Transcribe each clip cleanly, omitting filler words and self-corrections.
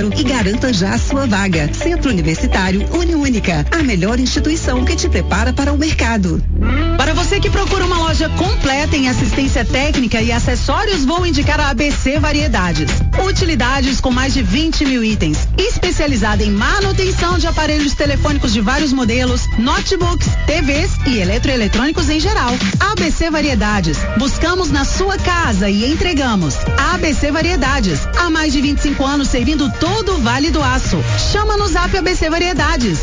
E garanta já a sua vaga. Centro Universitário Uniúnica, a melhor instituição que te prepara para o mercado. Para você que procura uma loja completa em assistência técnica e acessórios, vou indicar a ABC Variedades. Utilidades com mais de 20 mil itens. Especializada em manutenção de aparelhos telefônicos de vários modelos, notebooks, TVs e eletroeletrônicos em geral. ABC Variedades. Buscamos na sua casa e entregamos. ABC Variedades. Há mais de 25 anos servindo todo o Vale do Aço. Chama no Zap ABC Variedades.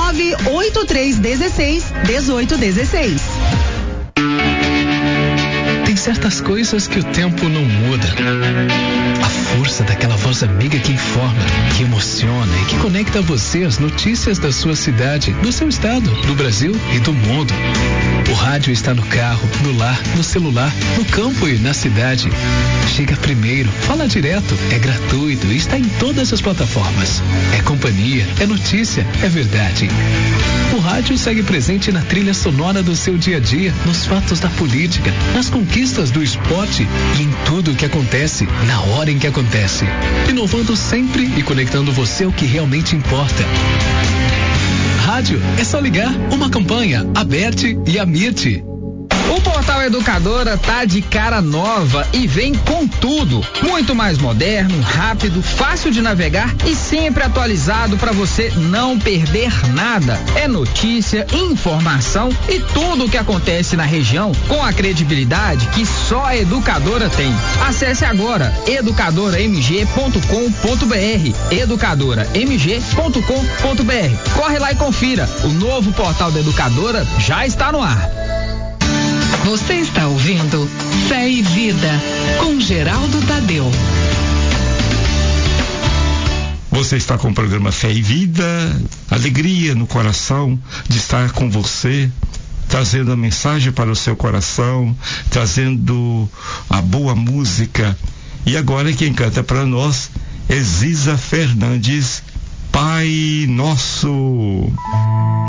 98316-1816. Tem certas coisas que o tempo não muda. A força daquela voz amiga que informa, que emociona e que conecta você às notícias da sua cidade, do seu estado, do Brasil e do mundo. O rádio está no carro, no lar, no celular, no campo e na cidade. Chega primeiro, fala direto, é gratuito e está em todas as plataformas. É companhia, é notícia, é verdade. O rádio segue presente na trilha sonora do seu dia a dia, nos fatos da política, nas conquistas do esporte e em tudo o que acontece, na hora em que acontece. Inovando sempre e conectando você ao que realmente importa. Rádio é só ligar. Uma campanha, Aberte e Amite. O Portal Educadora tá de cara nova e vem com tudo. Muito mais moderno, rápido, fácil de navegar e sempre atualizado para você não perder nada. É notícia, informação e tudo o que acontece na região com a credibilidade que só a Educadora tem. Acesse agora educadoramg.com.br, educadoramg.com.br. Corre lá e confira. O novo Portal da Educadora já está no ar. Você está ouvindo Fé e Vida, com Geraldo Tadeu. Você está com o programa Fé e Vida, alegria no coração de estar com você, trazendo a mensagem para o seu coração, trazendo a boa música. E agora quem canta para nós é Ziza Fernandes, Pai Nosso.